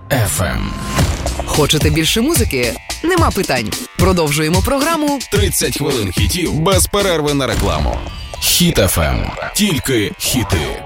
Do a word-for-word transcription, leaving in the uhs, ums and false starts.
еф ем. Хочете більше музики? Нема питань. Продовжуємо програму тридцять хвилин хітів без перерви на рекламу. Хіт еф ем. Тільки хіти.